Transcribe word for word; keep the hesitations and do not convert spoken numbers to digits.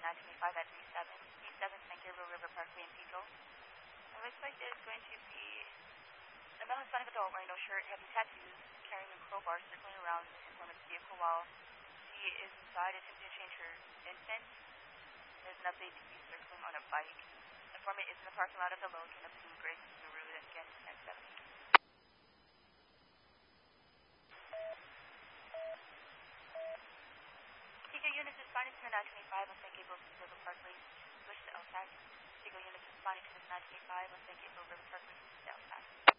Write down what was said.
nine twenty-five at three seven, three seven San Gabriel River Parkway in Pedro. It looks like there's going to be a male Hispanic adult wearing no shirt, heavy tattoos, carrying a crowbar, circling around the informant's vehicle while she is inside attempting to change her infant. There's an update to be circling on a bike. The informant is in the parking lot of the Lowe's in a blue gray Subaru that again is ten seventy. T J units responding to the nine twenty-five on San Gabriel River Parkway, switch to L S A C. T J units responding to the nine twenty-five on San Gabriel River Parkway, switch to L S A C.